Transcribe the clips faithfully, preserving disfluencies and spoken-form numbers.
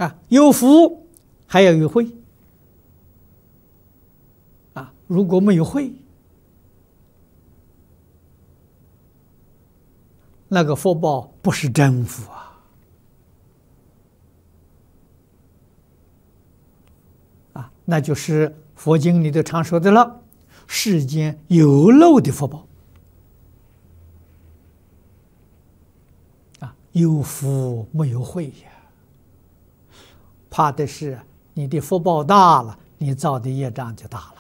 啊，有福还要有慧啊，如果没有慧，那个福报不是真福啊！啊，那就是佛经里头常说的了，世间有漏的福报啊，有福没有慧呀。怕的是你的福报大了，你造的业障就大了。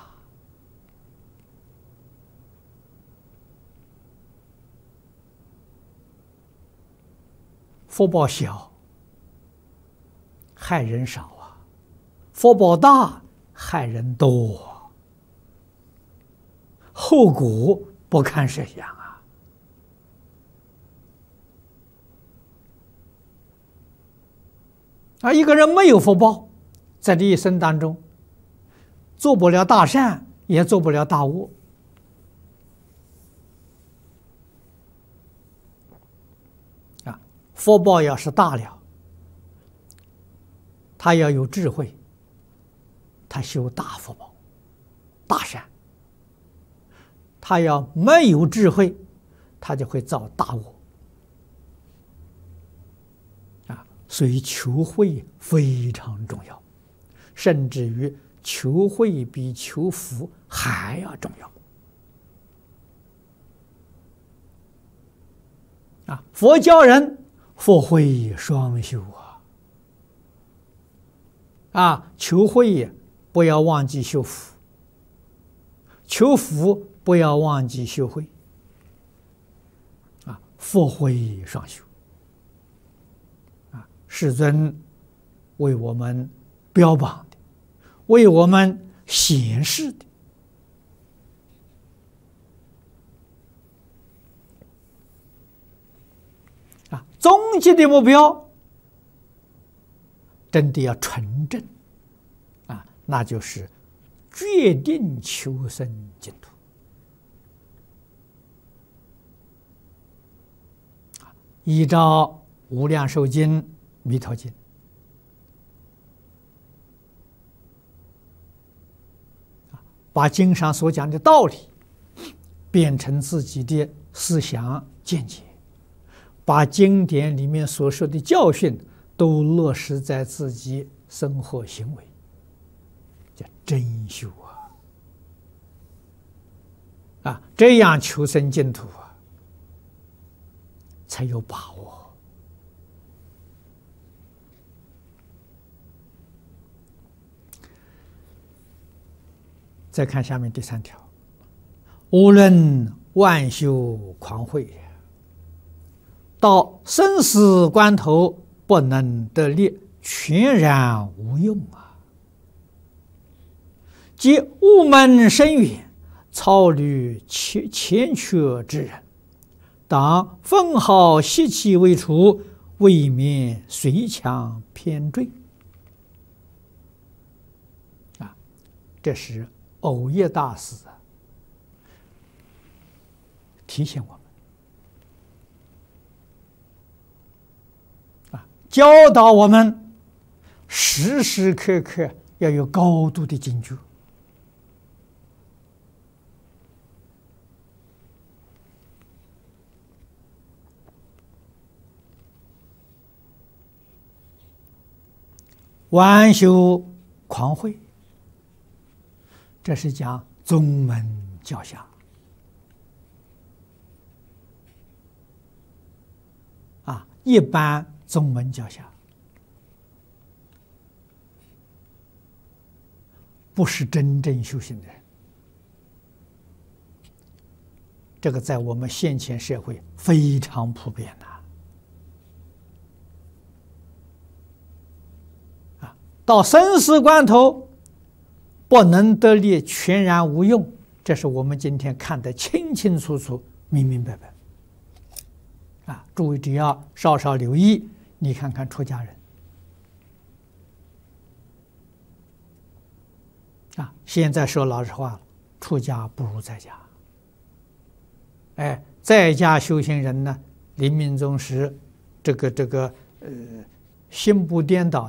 福报小，害人少啊；福报大，害人多，后果不堪设想啊！啊，一个人没有福报，在这一生当中，做不了大善，也做不了大恶。啊，福报要是大了，他要有智慧，他修大福报、大善；他要没有智慧，他就会造大恶。啊，所以求慧非常重要，甚至于求慧比求福还要重要。啊，佛教人福慧双修啊！啊，求慧不要忘记修福，求福不要忘记修慧。啊，福慧双修。啊，世尊为我们标榜的，为我们显示的。啊，终极的目标真的要纯正啊，那就是决定求生净土。依照《无量寿经》《弥陀经》，把经上所讲的道理变成自己的思想见解，把经典里面所说的教训都落实在自己生活行为，叫真修啊！啊，这样求生净土啊，才有把握。再看下面第三条，无论万修狂慧，到生死关头不能得力，全然无用啊！即悟门深远、操虑欠欠缺之人，当分毫习气未除，未免随强偏坠。啊，这是藕益大师提醒我们，啊，教导我们时时刻刻要有高度的警觉。玩修狂慧，这是讲宗门教下啊，一般宗门教下不是真正修行的人，这个在我们现前社会非常普遍的。啊，到生死关头不能得力，全然无用，这是我们今天看得清清楚楚、明明白白。啊，诸位只要稍稍留意，你看看出家人，啊，现在说老实话了，出家不如在家。哎，在家修行人呢，临命终时，这个这个呃，心不颠倒。